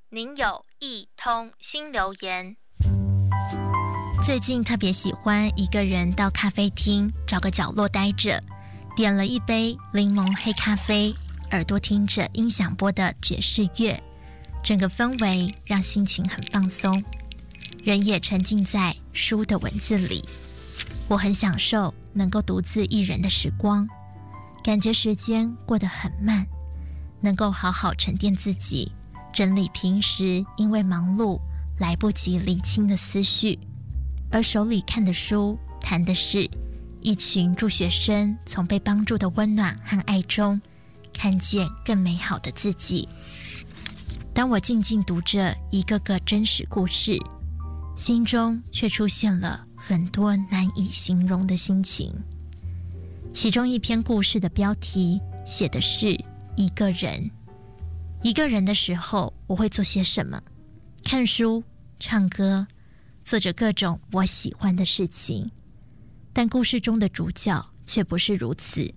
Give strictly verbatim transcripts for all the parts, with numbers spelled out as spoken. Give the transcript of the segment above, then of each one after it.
您有一通新留言。 最近特别喜欢一个人到咖啡厅找个角落待着，点了一杯柠檬黑咖啡，耳朵听着音响播的爵士乐，整个氛围让心情很放松，人也沉浸在书的文字里。我很享受能够独自一人的时光，感觉时间过得很慢，能够好好沉淀自己，整理平时因为忙碌来不及厘清的思绪。而手里看的书谈的是一群助学生从被帮助的温暖和爱中看见更美好的自己。当我静静读着一个个真实故事，心中却出现了很多难以形容的心情。其中一篇故事的标题写的是一个人。一个人的时候，我会做些什么？看书、唱歌，做着各种我喜欢的事情。但故事中的主角却不是如此。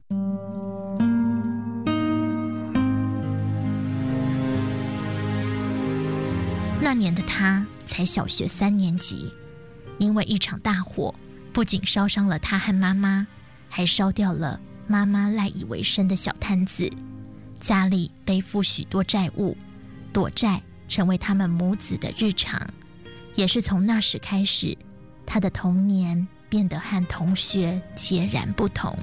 那年的他才小学三年级，因为一场大火，不仅烧伤了他和妈妈，还烧掉了妈妈赖以为生的小摊子，家里背负许多债务，躲债成为他们母子的日常。也是从那时开始，他的童年变得和同学截然不同。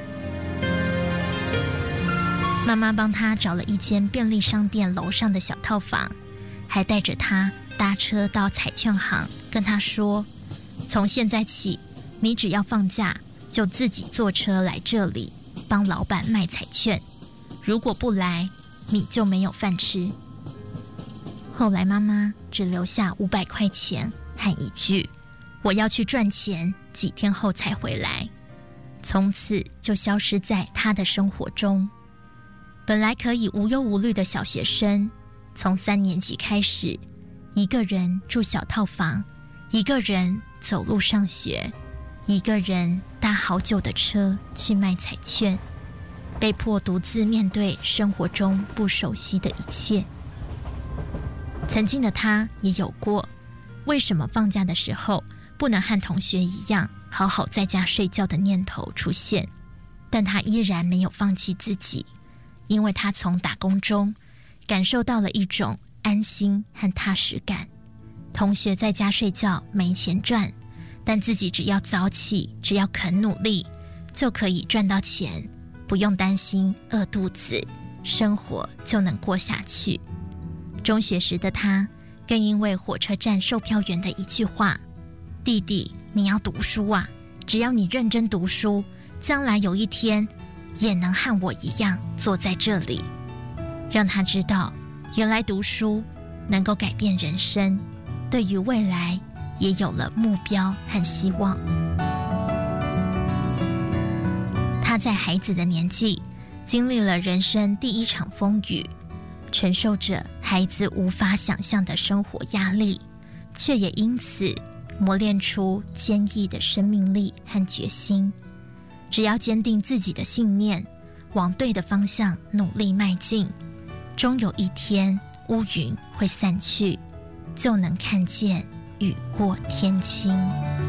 妈妈帮他找了一间便利商店楼上的小套房，还带着他搭车到彩券行，跟他说，从现在起，你只要放假就自己坐车来这里帮老板卖彩券，如果不来，你就没有饭吃。后来妈妈只留下五百块钱和一句，我要去赚钱，几天后才回来，从此就消失在他的生活中。本来可以无忧无虑的小学生，从三年级开始，一个人住小套房，一个人走路上学，一个人搭好久的车去卖彩券，被迫独自面对生活中不熟悉的一切。曾经的他也有过，为什么放假的时候不能和同学一样好好在家睡觉的念头出现，但他依然没有放弃自己，因为他从打工中感受到了一种安心和踏实感。同学在家睡觉没钱赚，但自己只要早起，只要肯努力，就可以赚到钱，不用担心饿肚子，生活就能过下去。中学时的他更因为火车站售票员的一句话，弟弟，你要读书啊，只要你认真读书，将来有一天也能和我一样坐在这里，让他知道原来读书能够改变人生，对于未来也有了目标和希望。他在孩子的年纪经历了人生第一场风雨，承受着孩子无法想象的生活压力，却也因此磨练出坚毅的生命力和决心。只要坚定自己的信念，往对的方向努力迈进，终有一天乌云会散去，就能看见雨过天晴。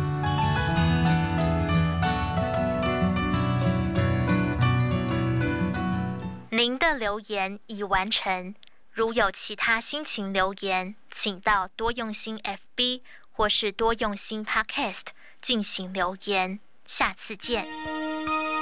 您的留言已完成，如有其他心情留言，请到多用心 F B 或是多用心 Podcast 进行留言。下次见。